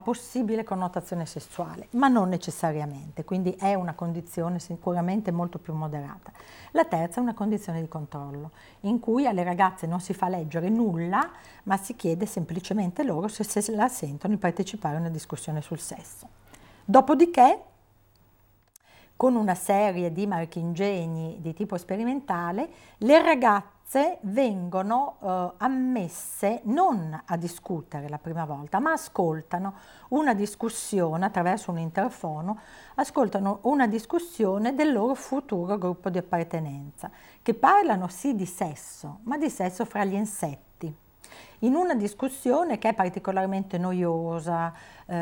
possibile connotazione sessuale, ma non necessariamente, quindi è una condizione sicuramente molto più moderata. La terza è una condizione di controllo, in cui alle ragazze non si fa leggere nulla, ma si chiede semplicemente loro se la sentono di partecipare a una discussione sul sesso. Dopodiché, con una serie di marchingegni di tipo sperimentale, le ragazze vengono ammesse non a discutere la prima volta, ma ascoltano una discussione attraverso un interfono, ascoltano una discussione del loro futuro gruppo di appartenenza, che parlano sì di sesso, ma di sesso fra gli insetti. In una discussione che è particolarmente noiosa,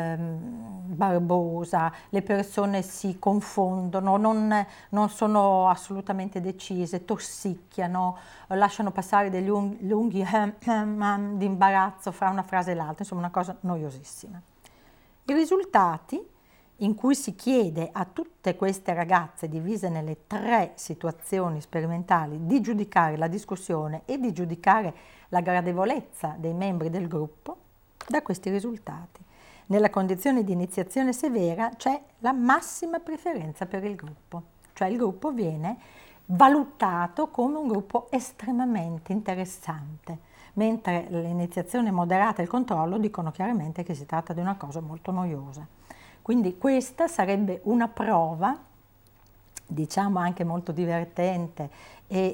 barbosa, le persone si confondono, non sono assolutamente decise, tossicchiano, lasciano passare degli lunghi di imbarazzo fra una frase e l'altra, insomma una cosa noiosissima. I risultati, in cui si chiede a tutte queste ragazze divise nelle 3 situazioni sperimentali di giudicare la discussione e di giudicare la gradevolezza dei membri del gruppo, da questi risultati. Nella condizione di iniziazione severa c'è la massima preferenza per il gruppo, cioè il gruppo viene valutato come un gruppo estremamente interessante, mentre l'iniziazione moderata e il controllo dicono chiaramente che si tratta di una cosa molto noiosa. Quindi questa sarebbe una prova, diciamo anche molto divertente e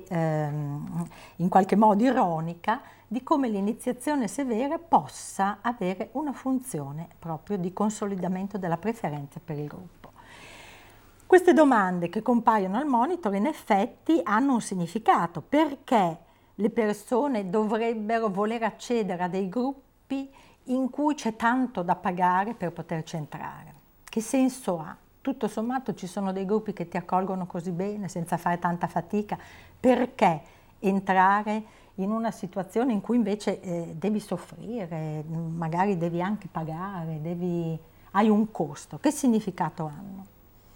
in qualche modo ironica, di come l'iniziazione severa possa avere una funzione proprio di consolidamento della preferenza per il gruppo. Queste domande che compaiono al monitor in effetti hanno un significato, perché le persone dovrebbero voler accedere a dei gruppi in cui c'è tanto da pagare per poterci entrare. Che senso ha? Tutto sommato ci sono dei gruppi che ti accolgono così bene, senza fare tanta fatica, perché entrare in una situazione in cui invece devi soffrire, magari devi anche pagare, hai un costo? Che significato hanno?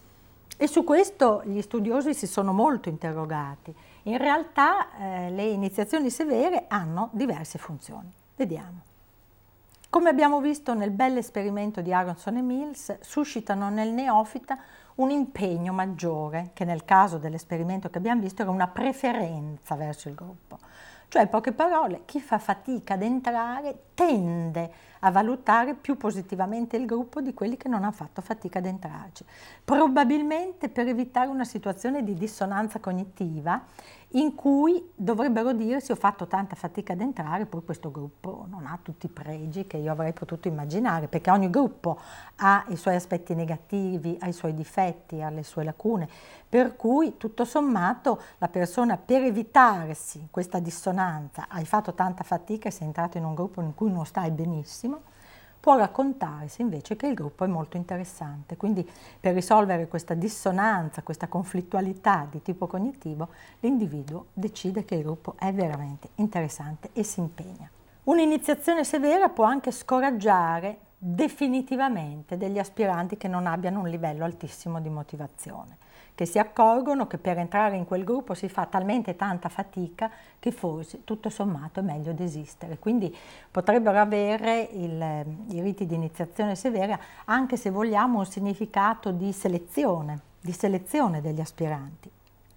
E su questo gli studiosi si sono molto interrogati. In realtà le iniziazioni severe hanno diverse funzioni. Vediamo. Come abbiamo visto nel bell'esperimento di Aronson e Mills, suscitano nel neofita un impegno maggiore, che nel caso dell'esperimento che abbiamo visto era una preferenza verso il gruppo. Cioè, in poche parole, chi fa fatica ad entrare tende a valutare più positivamente il gruppo di quelli che non hanno fatto fatica ad entrarci, probabilmente per evitare una situazione di dissonanza cognitiva in cui dovrebbero dirsi: ho fatto tanta fatica ad entrare, poi questo gruppo non ha tutti i pregi che io avrei potuto immaginare, perché ogni gruppo ha i suoi aspetti negativi, ha i suoi difetti, ha le sue lacune, per cui tutto sommato la persona, per evitarsi questa dissonanza, hai fatto tanta fatica e sei entrato in un gruppo in cui non stai benissimo, può raccontarsi invece che il gruppo è molto interessante. Quindi per risolvere questa dissonanza, questa conflittualità di tipo cognitivo, l'individuo decide che il gruppo è veramente interessante e si impegna. Un'iniziazione severa può anche scoraggiare definitivamente degli aspiranti che non abbiano un livello altissimo di motivazione, che si accorgono che per entrare in quel gruppo si fa talmente tanta fatica che forse tutto sommato è meglio desistere. Quindi potrebbero avere i riti di iniziazione severa anche, se vogliamo, un significato di selezione degli aspiranti.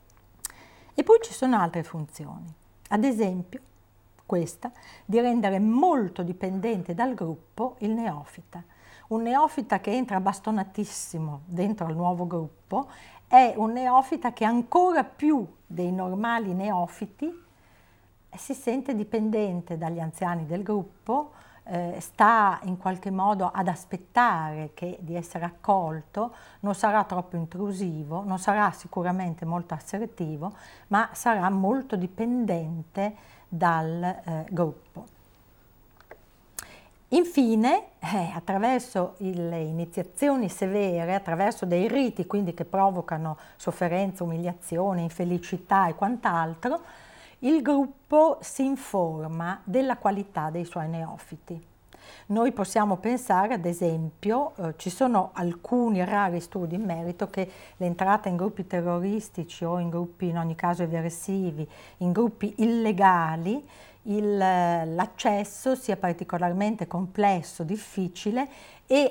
E poi ci sono altre funzioni, ad esempio questa di rendere molto dipendente dal gruppo il neofita. Un neofita che entra bastonatissimo dentro al nuovo gruppo è un neofita che ancora più dei normali neofiti si sente dipendente dagli anziani del gruppo, sta in qualche modo ad aspettare di essere accolto, non sarà troppo intrusivo, non sarà sicuramente molto assertivo, ma sarà molto dipendente dal gruppo. Infine, attraverso le iniziazioni severe, attraverso dei riti quindi che provocano sofferenza, umiliazione, infelicità e quant'altro, il gruppo si informa della qualità dei suoi neofiti. Noi possiamo pensare, ad esempio, ci sono alcuni rari studi in merito che l'entrata in gruppi terroristici o in gruppi in ogni caso eversivi, in gruppi illegali, l'accesso sia particolarmente complesso, difficile e